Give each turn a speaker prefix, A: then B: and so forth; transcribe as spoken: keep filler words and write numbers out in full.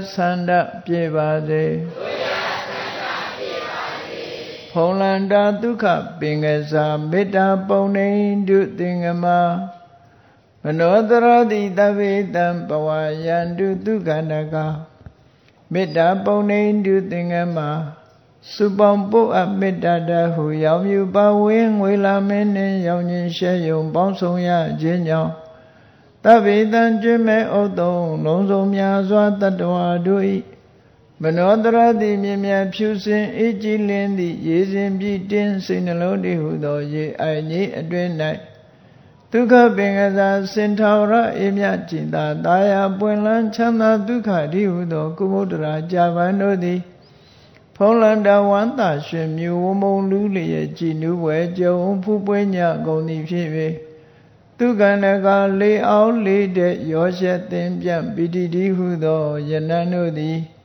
A: ဆန္ဒပြေပါစေဖုံလန္တာဒုက္ခပင်ကစားမေတ္တာပုံနေတုသင်္ကမမနောတရတိတဗေတံဘဝယန္တုဒုက္ခနကမေတ္တာပုံနေတုသင်္ကမစုပေါင်းပုအပ်မေတ္တာတဟုရောင်မြူပါဝင်းငွေလာမင်းနှင့်ရောင်ခြင်းရှဲယုံပေါင်းဆောင်ရခြင်းကြောင့်တဗေတံကျွေးမဲ့ဥတုံလုံးစုံများစွာတတ္တဝါတို့၏မနောတရတိမြင်မြတ်ဖြူစင်အေးကြည်လင်းသည့်ရေစဉ်ပြည့်တင်းစိတ်နှလုံးတည်ဟုသောရေအိုင်ကြီးအတွင်၌ဒုက္ခပင်ကစားစင်ထာဝရအေးမြจิตာတာယာပွင့်လန်းချမ်းသာဒုက္ခတည်ဟုသောကုမုဒ္ဒရာကြာပန်တို့သည်ဖုံးလန္တာဝန္တာရွှင်မြူဝမုံလူလျက်ကြည်နူးဝဲကြုံဖူးပွေးညကုန်သည်ဖြစ်၍ဒုက္ခနကလေးအောင်လေးတဲ့ရောရှက်သင်ပြန့်ပိတိတိဟုသောယနန်တို့သည်